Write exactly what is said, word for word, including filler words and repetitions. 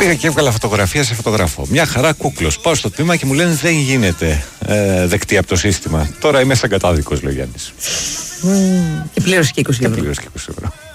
Πήγα και έβγαλα φωτογραφία σε φωτογράφο. Μια χαρά κούκλος. Πάω στο τμήμα και μου λένε δεν γίνεται ε, δεκτή από το σύστημα. Τώρα είμαι σαν κατάδικος, λέει ο Γιάννης. Mm, και πλήρωσε και είκοσι ευρώ. Και πλήρωσε και είκοσι ευρώ.